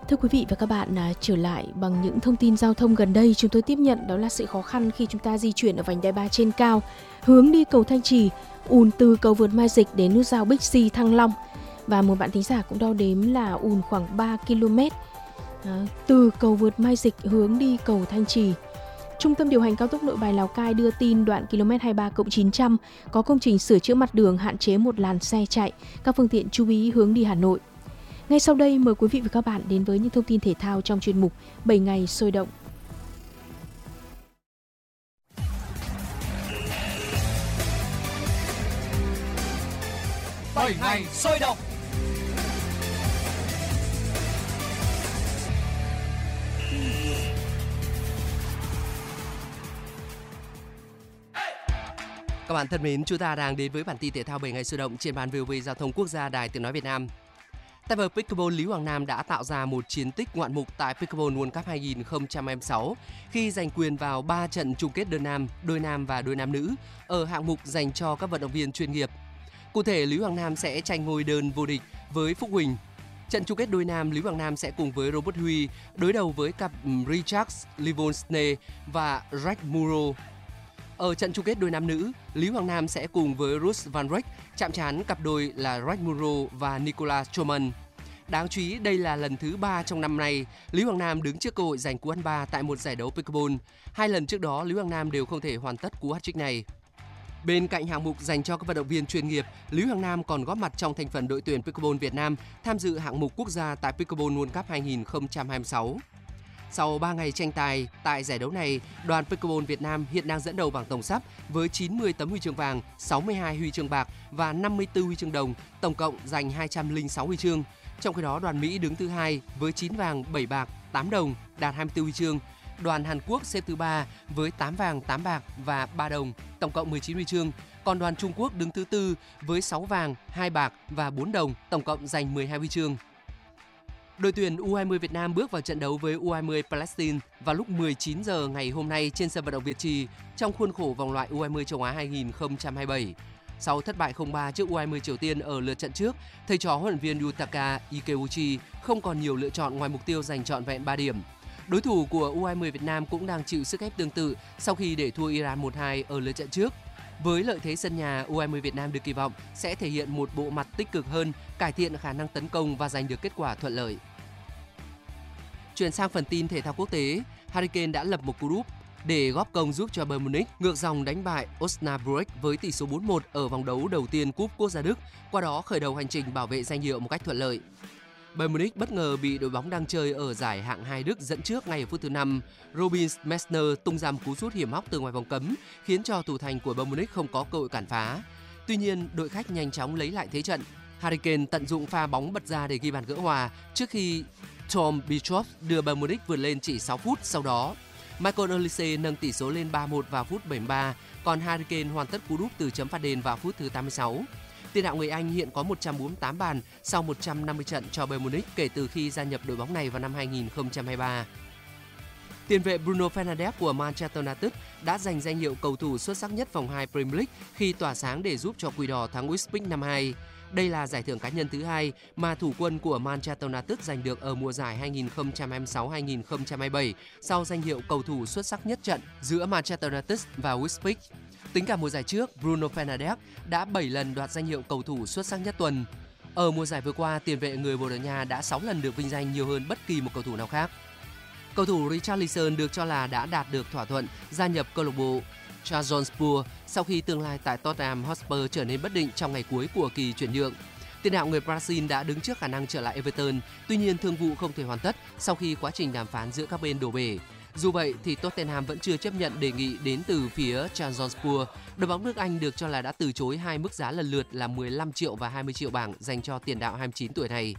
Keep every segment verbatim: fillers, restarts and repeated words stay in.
Thưa quý vị và các bạn, à, trở lại bằng những thông tin giao thông gần đây chúng tôi tiếp nhận, đó là sự khó khăn khi chúng ta di chuyển ở vành đai ba trên cao, hướng đi cầu Thanh Trì, ùn từ cầu vượt Mai Dịch đến nút giao Bixi Thăng Long. Và một bạn thính giả cũng đo đếm là ùn khoảng ba ki lô mét à, từ cầu vượt Mai Dịch hướng đi cầu Thanh Trì. Trung tâm điều hành cao tốc Nội Bài Lào Cai đưa tin đoạn km hai mươi ba cộng chín trăm có công trình sửa chữa mặt đường hạn chế một làn xe chạy, các phương tiện chú ý hướng đi Hà Nội. Ngay sau đây mời quý vị và các bạn đến với những thông tin thể thao trong chuyên mục bảy ngày sôi động. bảy ngày sôi động. Các bạn thân mến, chúng ta đang đến với bản tin thể thao bảy ngày sôi động trên ban vê o vê Giao thông Quốc gia Đài Tiếng nói Việt Nam. Tay vợt pickleball Lý Hoàng Nam đã tạo ra một chiến tích ngoạn mục tại Pickleball World Cup hai không hai sáu khi giành quyền vào ba trận chung kết đơn nam, đôi nam và đôi nam nữ ở hạng mục dành cho các vận động viên chuyên nghiệp. Cụ thể, Lý Hoàng Nam sẽ tranh ngôi đơn vô địch với Phúc Huỳnh. Trận chung kết đôi nam, Lý Hoàng Nam sẽ cùng với Robert Huy đối đầu với cặp Richards Livonsne và Jack Muro. Ở trận chung kết đôi nam nữ, Lý Hoàng Nam sẽ cùng với Ruth Van Rijk chạm trán cặp đôi là Jack Muro và Nicolas Choman. Đáng chú ý, đây là lần thứ ba trong năm nay Lý Hoàng Nam đứng trước cơ hội giành cú ăn ba tại một giải đấu pickleball. Hai lần trước đó, Lý Hoàng Nam đều không thể hoàn tất cú hat-trick này. Bên cạnh hạng mục dành cho các vận động viên chuyên nghiệp, Lý Hoàng Nam còn góp mặt trong thành phần đội tuyển pickleball Việt Nam tham dự hạng mục quốc gia tại Pickleball World Cup hai không hai sáu. Sau ba ngày tranh tài tại giải đấu này, đoàn Pickleball Việt Nam hiện đang dẫn đầu bảng tổng sắp với chín mươi tấm huy chương vàng, sáu mươi hai huy chương bạc và năm mươi tư huy chương đồng, tổng cộng giành hai trăm lẻ sáu huy chương. Trong khi đó, đoàn Mỹ đứng thứ hai với chín vàng, bảy bạc, tám đồng, đạt hai mươi tư huy chương. Đoàn Hàn Quốc xếp thứ ba với tám vàng, tám bạc và ba đồng, tổng cộng mười chín huy chương. Còn đoàn Trung Quốc đứng thứ tư với sáu vàng, hai bạc và bốn đồng, tổng cộng giành mười hai huy chương. Đội tuyển u hai mươi Việt Nam bước vào trận đấu với u hai mươi Palestine vào lúc mười chín giờ ngày hôm nay trên sân vận động Việt Trì trong khuôn khổ vòng loại u hai mươi châu Á hai không hai bảy. Sau thất bại không ba trước u hai mươi Triều Tiên ở lượt trận trước, thầy trò huấn luyện viên Yutaka Ikeuchi không còn nhiều lựa chọn ngoài mục tiêu giành trọn vẹn ba điểm. Đối thủ của u hai mươi Việt Nam cũng đang chịu sức ép tương tự sau khi để thua Iran một hai ở lượt trận trước. Với lợi thế sân nhà, u hai mươi Việt Nam được kỳ vọng sẽ thể hiện một bộ mặt tích cực hơn, cải thiện khả năng tấn công và giành được kết quả thuận lợi. Chuyển sang phần tin thể thao quốc tế, Harry Kane đã lập một cú đúp để góp công giúp cho Bayern Munich ngược dòng đánh bại Osnabrück với tỷ số bốn một ở vòng đấu đầu tiên Cúp Quốc gia Đức, qua đó khởi đầu hành trình bảo vệ danh hiệu một cách thuận lợi. Bayern Munich bất ngờ bị đội bóng đang chơi ở giải hạng hai Đức dẫn trước ngay ở phút thứ năm. Robin Messner tung ra một cú sút hiểm hóc từ ngoài vòng cấm, khiến cho thủ thành của Bayern Munich không có cơ hội cản phá. Tuy nhiên, đội khách nhanh chóng lấy lại thế trận. Harry Kane tận dụng pha bóng bật ra để ghi bàn gỡ hòa trước khi Tom Bichrop đưa Bayern Munich vượt lên chỉ sáu phút sau đó. Michael Olise nâng tỷ số lên ba một vào phút bảy mươi ba, còn Harry Kane hoàn tất cú đúp từ chấm phạt đền vào phút thứ tám mươi sáu. Tiền đạo người Anh hiện có một trăm bốn mươi tám bàn sau một trăm năm mươi trận cho Bayern Munich kể từ khi gia nhập đội bóng này vào năm hai không hai ba. Tiền vệ Bruno Fernandes của Manchester United đã giành danh hiệu cầu thủ xuất sắc nhất vòng hai Premier League khi tỏa sáng để giúp cho Quỷ Đỏ thắng West Brom năm hai. Đây là giải thưởng cá nhân thứ hai mà thủ quân của Manchester United giành được ở mùa giải hai không hai sáu hai không hai bảy sau danh hiệu cầu thủ xuất sắc nhất trận giữa Manchester United và West Brom. Tính cả mùa giải trước, Bruno Fernandes đã bảy lần đoạt danh hiệu cầu thủ xuất sắc nhất tuần. Ở mùa giải vừa qua, tiền vệ người Bồ Đào Nha đã sáu lần được vinh danh nhiều hơn bất kỳ một cầu thủ nào khác. Cầu thủ Richarlison được cho là đã đạt được thỏa thuận gia nhập câu lạc bộ Trabzonspor sau khi tương lai tại Tottenham Hotspur trở nên bất định trong ngày cuối của kỳ chuyển nhượng. Tiền đạo người Brazil đã đứng trước khả năng trở lại Everton, tuy nhiên thương vụ không thể hoàn tất sau khi quá trình đàm phán giữa các bên đổ bể. Dù vậy thì Tottenham vẫn chưa chấp nhận đề nghị đến từ phía Trabzonspor. Đội bóng nước Anh được cho là đã từ chối hai mức giá lần lượt là mười lăm triệu và hai mươi triệu bảng dành cho tiền đạo hai mươi chín tuổi này.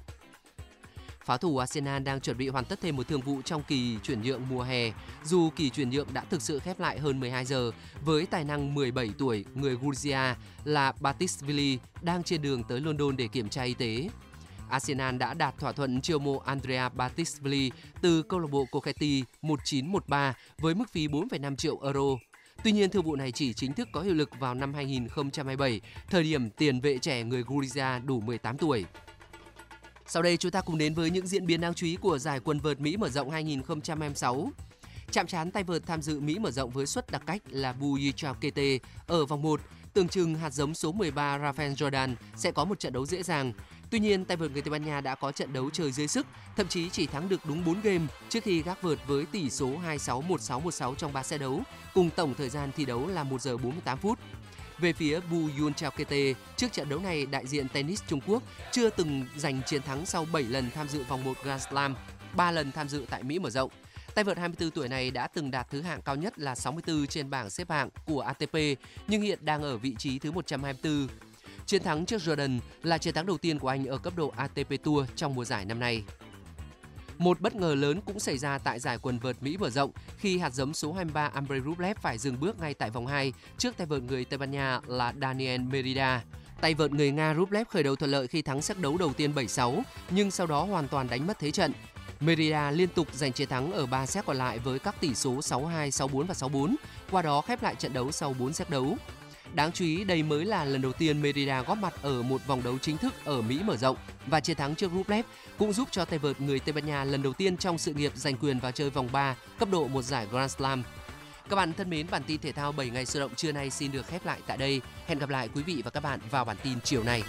Pháo thủ Arsenal đang chuẩn bị hoàn tất thêm một thương vụ trong kỳ chuyển nhượng mùa hè, dù kỳ chuyển nhượng đã thực sự khép lại hơn mười hai giờ với tài năng mười bảy tuổi người Georgia là Batisvili đang trên đường tới London để kiểm tra y tế. Arsenal đã đạt thỏa thuận chiêu mộ Andrea Batisvili từ câu lạc bộ Coquetti một chín một ba với mức phí bốn phẩy năm triệu euro. Tuy nhiên, thương vụ này chỉ chính thức có hiệu lực vào năm hai không hai bảy, thời điểm tiền vệ trẻ người Georgia đủ mười tám tuổi. Sau đây chúng ta cùng đến với những diễn biến đáng chú ý của giải quần vợt Mỹ mở rộng hai không hai sáu. Chạm trán tay vợt tham dự Mỹ mở rộng với suất đặc cách là Buicha Kete ở vòng một, tưởng chừng hạt giống số mười ba Rafael Jordan sẽ có một trận đấu dễ dàng. Tuy nhiên, tay vợt người Tây Ban Nha đã có trận đấu trời dưới sức, thậm chí chỉ thắng được đúng bốn game trước khi gác vợt với tỷ số hai sáu, một sáu, một sáu trong ba set đấu, cùng tổng thời gian thi đấu là một giờ bốn mươi tám phút. Về phía Bu Yuncao-Kete, trước trận đấu này, đại diện tennis Trung Quốc chưa từng giành chiến thắng sau bảy lần tham dự vòng một Grand Slam, ba lần tham dự tại Mỹ mở rộng. Tay vợt hai mươi tư tuổi này đã từng đạt thứ hạng cao nhất là sáu mươi tư trên bảng xếp hạng của a tê pê, nhưng hiện đang ở vị trí thứ một trăm hai mươi tư. Chiến thắng trước Jordan là chiến thắng đầu tiên của anh ở cấp độ a tê pê Tour trong mùa giải năm nay. Một bất ngờ lớn cũng xảy ra tại giải quần vợt Mỹ mở rộng khi hạt giống số hai mươi ba Andrei Rublev phải dừng bước ngay tại vòng hai trước tay vợt người Tây Ban Nha là Daniel Merida. Tay vợt người Nga Rublev khởi đầu thuận lợi khi thắng set đấu đầu tiên bảy sáu, nhưng sau đó hoàn toàn đánh mất thế trận. Merida liên tục giành chiến thắng ở ba set còn lại với các tỷ số sáu hai, sáu bốn và sáu bốn, qua đó khép lại trận đấu sau bốn set đấu. Đáng chú ý, đây mới là lần đầu tiên Merida góp mặt ở một vòng đấu chính thức ở Mỹ mở rộng, và chiến thắng trước Rublev cũng giúp cho tay vợt người Tây Ban Nha lần đầu tiên trong sự nghiệp giành quyền vào chơi vòng ba cấp độ một giải Grand Slam. Các bạn thân mến, bản tin thể thao bảy ngày sôi động trưa nay xin được khép lại tại đây. Hẹn gặp lại quý vị và các bạn vào bản tin chiều nay.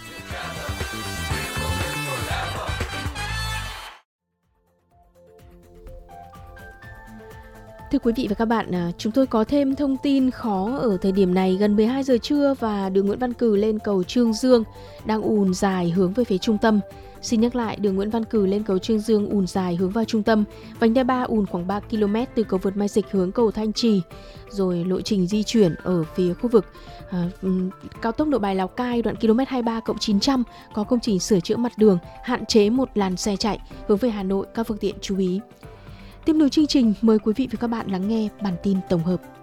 Thưa quý vị và các bạn, chúng tôi có thêm thông tin khó ở thời điểm này. Gần mười hai giờ trưa và đường Nguyễn Văn Cừ lên cầu Trương Dương đang ùn dài hướng về phía trung tâm. Xin nhắc lại, đường Nguyễn Văn Cừ lên cầu Trương Dương ùn dài hướng vào trung tâm. Vành đai ba ùn khoảng ba ki lô mét từ cầu vượt Mai Dịch hướng cầu Thanh Trì. Rồi lộ trình di chuyển ở phía khu vực à, cao tốc Nội Bài Lào Cai đoạn km hai mươi ba cộng chín trăm có công trình sửa chữa mặt đường, hạn chế một làn xe chạy hướng về Hà Nội. Các phương tiện chú ý. Tiếp nối chương trình, mời quý vị và các bạn lắng nghe bản tin tổng hợp.